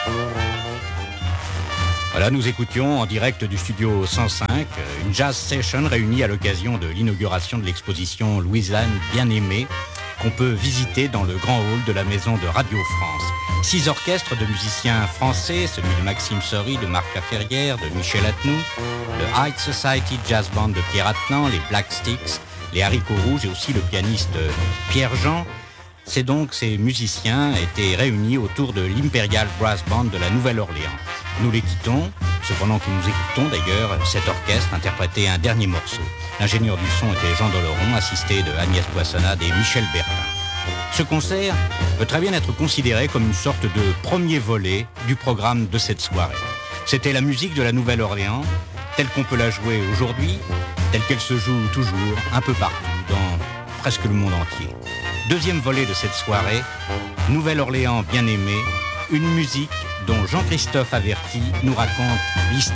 Voilà, nous écoutions en direct du studio 105 une jazz session réunie à l'occasion de l'inauguration de l'exposition Louise-Anne Bien-Aimée qu'on peut visiter dans le grand hall de la maison de Radio France. 6 orchestres de musiciens français, celui de Maxime Sory, de Marc Laferrière, de Michel Atnou, le High Society Jazz Band de Pierre Attelan, les Black Sticks, les Haricots Rouges et aussi le pianiste Pierre Jean. C'est donc ces musiciens étaient réunis autour de l'Imperial Brass Band de la Nouvelle-Orléans. Nous les quittons, cependant que nous écoutons d'ailleurs cet orchestre interpréter un dernier morceau. L'ingénieur du son était Jean Doloron, assisté de Agnès Boissonnade et Michel Bertin. Ce concert peut très bien être considéré comme une sorte de premier volet du programme de cette soirée. C'était la musique de la Nouvelle-Orléans, telle qu'on peut la jouer aujourd'hui, telle qu'elle se joue toujours, un peu partout, dans presque le monde entier. Deuxième volet de cette soirée, Nouvelle-Orléans bien-aimée, une musique dont Jean-Christophe Averty nous raconte l'histoire.